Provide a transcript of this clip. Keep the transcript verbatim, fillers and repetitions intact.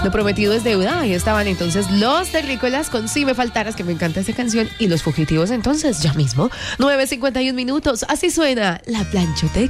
Lo prometido es deuda. Ahí estaban entonces los terrícolas con Si Me Faltaras, que me encanta esa canción, y los fugitivos entonces ya mismo. nueve cincuenta y un minutos. Así suena la Planchoteca.